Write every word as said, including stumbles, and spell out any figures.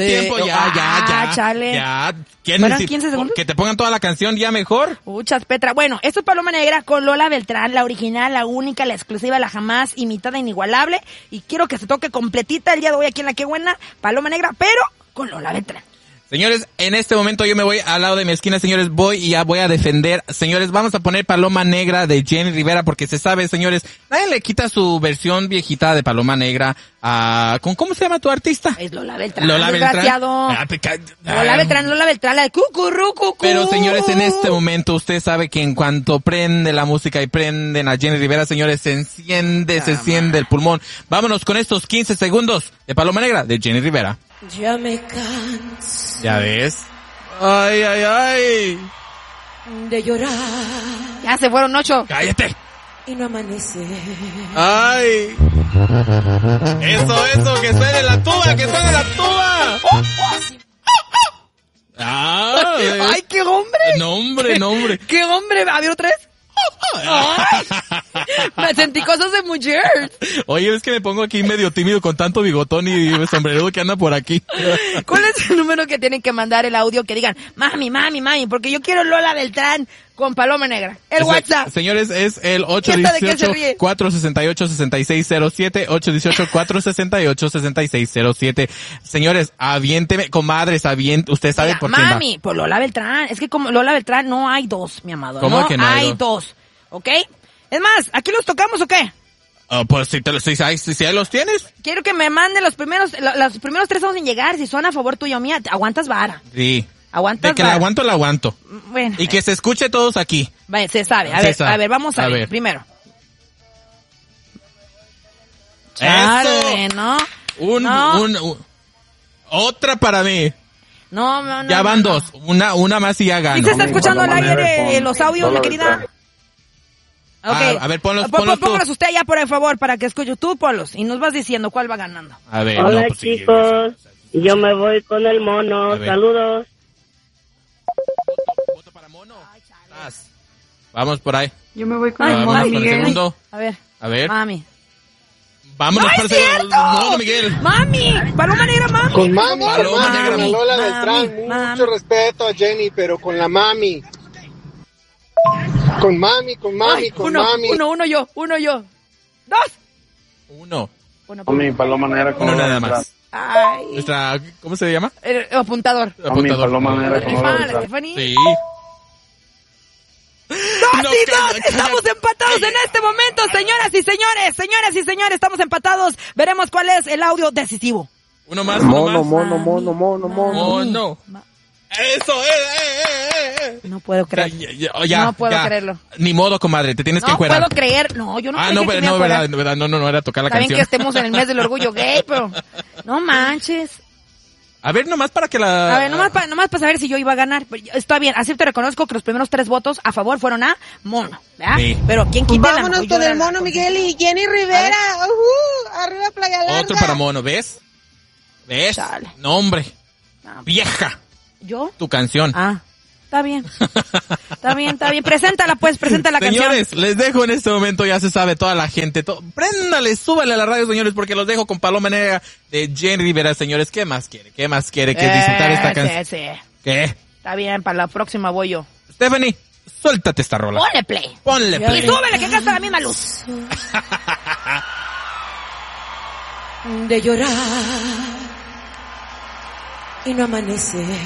Tiempo, Eh, ya, ya, ya. Ah, chale. Ya. ¿Quieren ¿Fueron decir- quince segundos? Que te pongan toda la canción ya mejor. Muchas, Petra. Bueno, esto es Paloma Negra con Lola Beltrán, la original, la única, la exclusiva, la jamás imitada, inigualable. Y quiero que se toque completita el día de hoy aquí en La Qué Buena, Paloma Negra, pero con Lola Beltrán. Señores, en este momento yo me voy al lado de mi esquina, señores, voy y ya voy a defender. Señores, vamos a poner Paloma Negra de Jenny Rivera porque se sabe, señores, nadie le quita su versión viejita de Paloma Negra a... ¿Con cómo se llama tu artista? Es Lola Beltrán, Lola desgraciado. Beltrán. Ah, te ca- Lola ah. Beltrán, Lola Beltrán, la de cucurru, cucú. Pero señores, en este momento usted sabe que en cuanto prende la música y prenden a Jenny Rivera, señores, se enciende, se enciende el pulmón. Vámonos con estos quince segundos de Paloma Negra de Jenny Rivera. Ya me canso ¿Ya ves? Ay, ay, ay. de llorar Ya se fueron ocho. Cállate. y no amanece. Ay. Eso, eso, que suene la tuba, que suene la tuba. Ay, ¡Ay, qué hombre! nombre, nombre. ¡Qué hombre! ¿A ver otra vez? ¡Ay! Me sentí cosas de mujer. Oye, es que me pongo aquí medio tímido con tanto bigotón y sombrero que anda por aquí. ¿Cuál es el número que tienen que mandar el audio que digan, mami, mami, mami, porque yo quiero Lola Beltrán con Paloma Negra? El Ese- WhatsApp. Señores, es el ocho ¿Quién sabe de qué se uno ríe? ocho, cuatro seis ocho, seis seis cero siete, ocho uno ocho, cuatro seis ocho, seis seis cero siete. Señores, aviénteme, comadres, aviente, usted sabe Mira, por quién va. mami, por Lola Beltrán. Es que como Lola Beltrán no hay dos, mi amado. ¿Cómo no que no hay hay dos? dos? ¿Ok? Es más, ¿aquí los tocamos o qué? Oh, pues si, te, los- si, si, si ahí los tienes. Quiero que me manden los primeros, lo- los primeros tres son sin llegar. Si son a favor tuyo o mía, te- aguantas vara. Sí. Aguantas De que la vara. aguanto, la aguanto. Bueno, Y que se escuche todos aquí. vaya, se sabe. A Se ver, sabe. a ver, vamos a, A ver. ver. Primero. Chale, Eso. ¿no? Un, No. un, un- otra para mí. No, no, no. Ya van no, no. dos. Una, una más y ya gano. ¿Sí se está escuchando al Paloma aire Negra eh, con los audios, mi Lola querida? Beltrán. Ok. Ah, a ver, ponlos, Pon- ponlos tú. Póngalos usted allá, por favor, para que escuche. Tú ponlos y nos vas diciendo cuál va ganando. A ver, Hola no, pues sí. chicos, yo me voy con el mono, A ver. saludos. Voto para mono. Sas. Vamos por ahí. Yo me voy con Ay, el Vámonos mono con el Miguel. segundo. A ver. A ver. Mami. Vámonos ¡No para es el segundo. cierto! Mono, Miguel. ¡Mami! ¡Paloma Negra, mami! Con mami, por con favor. Paloma Negra, mami, con Lola Mami, Beltrán, mucho mami. respeto a Jenny, pero con la mami. Con mami, con mami, Ay, con uno, mami. uno, uno yo, uno yo. Dos. Uno. Uno, Mami, Paloma Negra con Uno Lola nada Beltrán. más. Ay. Nuestra, ¿cómo se llama? El, el apuntador. Mami, Apuntador. Paloma Negra con Lola Rifada, Beltrán. Stephanie. Sí. Dos No, y dos, cállate, estamos cállate. empatados en este momento, señoras y señores, señoras y señores, estamos empatados. Veremos cuál es el audio decisivo. Uno más, uno Mono, más. mono, mono, mono, mono. Mono. Ma- Eso, eh, eh, eh, eh. No puedo Ya, creer. ya, ya, ya, No puedo ya. creerlo. Ni modo, comadre, te tienes que No encuerar. puedo creer. No, yo no Ah, dije no, que pero me no, fuera. verdad, verdad, no, no, no era tocar la Está bien canción. que estemos en el mes del orgullo gay, pero no manches. A ver, nomás para que la... A ver, nomás para nomás pa saber si yo iba a ganar. Pero yo- Está bien, así te reconozco que los primeros tres votos a favor fueron a Mono, ¿verdad? Sí. Pero ¿quién quita la Vámonos mejor con el llorona? mono Miguel y Jenny Rivera. Ujú, arriba Playa Larga. Otro para mono, ¿ves? ¿Ves? Chale. No, hombre. No. Vieja. ¿Yo? Tu canción. Ah, está bien. Está bien, está bien. Preséntala pues, presenta la Señores, canción. les dejo en este momento, ya se sabe, toda la gente. To Préndale, súbale a la radio, señores, porque los dejo con Paloma Negra de Jenny Rivera, señores. ¿Qué más quiere? ¿Qué más quiere que disfrutar esta Eh, canción? sí, sí. ¿Qué? Está bien, para la próxima voy yo. Stephanie, suéltate esta rola. Ponle play. Ponle Y play. súbele que acá está la misma luz. De llorar y no amanece.